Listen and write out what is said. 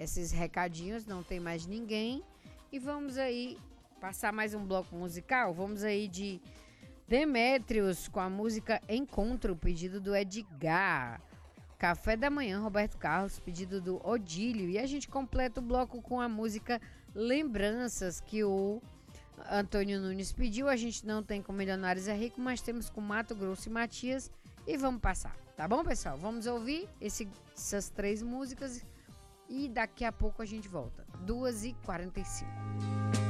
esses recadinhos, não tem mais ninguém. E vamos aí passar mais um bloco musical. Vamos aí de Demétrios com a música Encontro, pedido do Edgar. Café da Manhã, Roberto Carlos, pedido do Odílio. E a gente completa o bloco com a música Lembranças, que o Antônio Nunes pediu. A gente não tem com Milionários é Rico, mas temos com Mato Grosso e Matias. E vamos passar, tá bom, pessoal? Vamos ouvir essas 3 músicas e daqui a pouco a gente volta. 2h45.